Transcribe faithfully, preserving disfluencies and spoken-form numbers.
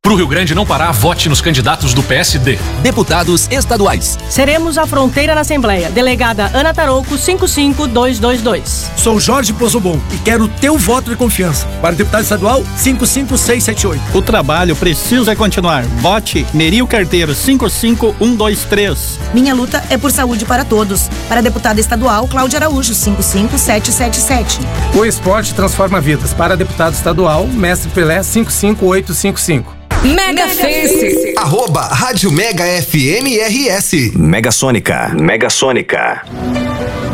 Pro Rio Grande não parar, vote nos candidatos do P S D. Deputados estaduais. Seremos a fronteira na Assembleia. Delegada Ana Tarouco, cinco cinco dois dois dois. Sou Jorge Pozobon e quero teu voto de confiança. Para deputado estadual, cinco cinco seis sete oito. O trabalho precisa continuar. Vote Nerio Carteiro, cinco cinco um dois três. Minha luta é por saúde para todos. Para deputada estadual, Cláudia Araújo, cinco cinco sete sete sete. O esporte transforma vidas. Para deputado estadual, Mestre Pelé, cinco cinco oito cinco cinco. Mega Face. Arroba Rádio Mega F M R S. Mega Sônica. Mega Sônica.